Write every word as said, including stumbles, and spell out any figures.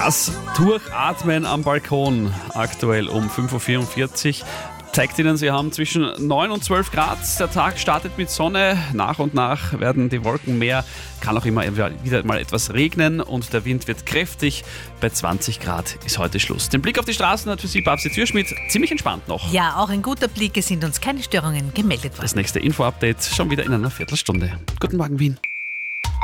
Das Durchatmen am Balkon, aktuell um fünf Uhr vierundvierzig, zeigt Ihnen, Sie haben zwischen neun und zwölf Grad. Der Tag startet mit Sonne. Nach und nach werden die Wolken mehr. Kann auch immer wieder mal etwas regnen und der Wind wird kräftig. Bei zwanzig Grad ist heute Schluss. Den Blick auf die Straßen hat für Sie Babsi Zürschmidt. Ziemlich entspannt noch. Ja, auch ein guter Blick. Es sind uns keine Störungen gemeldet worden. Das nächste Info-Update schon wieder in einer Viertelstunde. Guten Morgen, Wien.